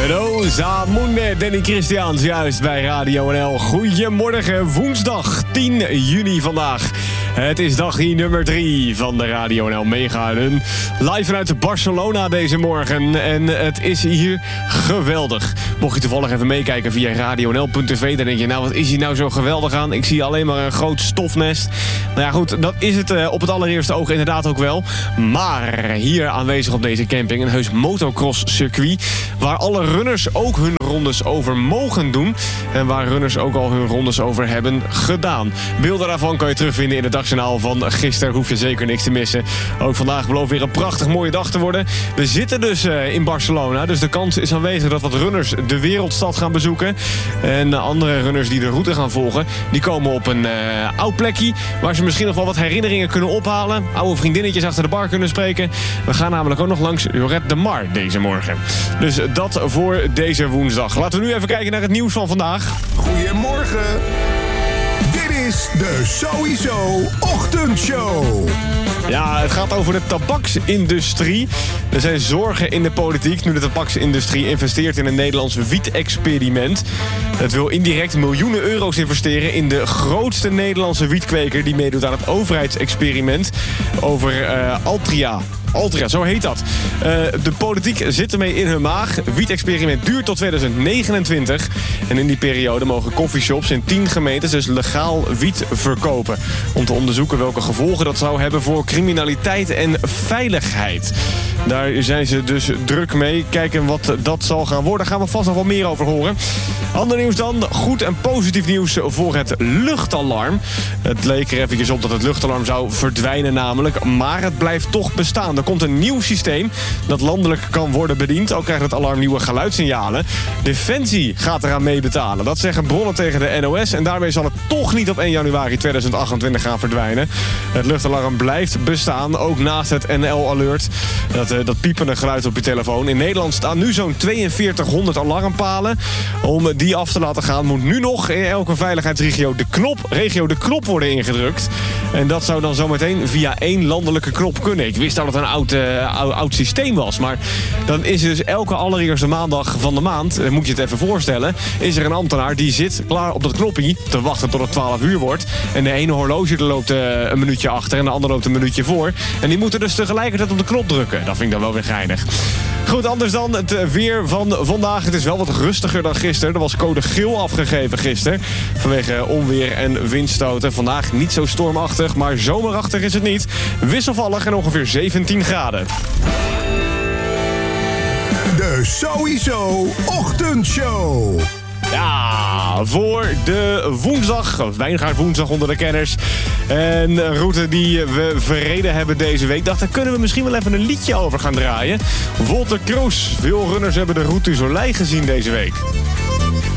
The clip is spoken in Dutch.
Rosa Moende, Danny Christians, juist bij Radio NL. Goedemorgen, woensdag 10 juni vandaag. Het is dagje nummer 3 van de Radio NL Mega-run. Live vanuit Barcelona deze morgen. En het is hier geweldig. Mocht je toevallig even meekijken via radionl.tv... dan denk je, nou, wat is hier nou zo geweldig aan? Ik zie alleen maar een groot stofnest. Nou ja, goed, dat is het op het allereerste oog inderdaad ook wel. Maar hier aanwezig op deze camping een heus motocross-circuit... waar alle runners ook hun rondes over mogen doen... en waar runners ook al hun rondes over hebben gedaan. Beelden daarvan kan je terugvinden in het dagjournaal van gisteren. Hoef je zeker niks te missen. Ook vandaag belooft weer een prachtig mooie dag te worden. We zitten dus in Barcelona, dus de kans is aanwezig dat wat runners de wereldstad gaan bezoeken. En andere runners die de route gaan volgen, die komen op een oud plekje... waar ze misschien nog wel wat herinneringen kunnen ophalen. Oude vriendinnetjes achter de bar kunnen spreken. We gaan namelijk ook nog langs Lloret de Mar deze morgen. Dus dat voor deze woensdag. Laten we nu even kijken naar het nieuws van vandaag. Goedemorgen. Dit is de Sowieso Ochtendshow. Ja, het gaat over de tabaksindustrie. Er zijn zorgen in de politiek nu de tabaksindustrie investeert in een Nederlands wiet-experiment. Het wil indirect miljoenen euro's investeren in de grootste Nederlandse wietkweker die meedoet aan het overheidsexperiment over Altria, zo heet dat. De politiek zit ermee in hun maag. Wiet-experiment duurt tot 2029. En in die periode mogen coffeeshops in 10 gemeentes dus legaal wiet verkopen. Om te onderzoeken welke gevolgen dat zou hebben voor criminaliteit en veiligheid. Daar zijn ze dus druk mee. Kijken wat dat zal gaan worden. Daar gaan we vast nog wel meer over horen. Ander nieuws dan. Goed en positief nieuws voor het luchtalarm. Het leek er eventjes op dat het luchtalarm zou verdwijnen namelijk. Maar het blijft toch bestaan. Er komt een nieuw systeem dat landelijk kan worden bediend. Ook krijgt het alarm nieuwe geluidssignalen. Defensie gaat eraan mee betalen. Dat zeggen bronnen tegen de NOS. En daarmee zal het toch niet op 1 januari 2028 gaan verdwijnen. Het luchtalarm blijft bestaan. Ook naast het NL-alert. Dat piepende geluid op je telefoon. In Nederland staan nu zo'n 4200 alarmpalen. Om die af te laten gaan moet nu nog in elke veiligheidsregio de knop worden ingedrukt. En dat zou dan zometeen via 1 landelijke knop kunnen. Ik wist dat het een oud systeem was. Maar dan is dus elke allereerste maandag van de maand, moet je het even voorstellen, is er een ambtenaar die zit klaar op dat knopje te wachten tot het 12 uur wordt. En de ene horloge loopt een minuutje achter en de andere loopt een minuutje voor. En die moeten dus tegelijkertijd op de knop drukken. Dat vind ik dan wel weer geinig. Goed, anders dan het weer van vandaag. Het is wel wat rustiger dan gisteren. Er was code geel afgegeven gisteren. Vanwege onweer en windstoten. Vandaag niet zo stormachtig, maar zomerachtig is het niet. Wisselvallig en ongeveer 17 graden. De Sowieso Ochtendshow. Ja, voor de woensdag, Wijngaard woensdag onder de kenners. En een route die we verreden hebben deze week. Dacht, daar kunnen we misschien wel even een liedje over gaan draaien. Wolter Kroes. Veel runners hebben de Route du Soleil gezien deze week.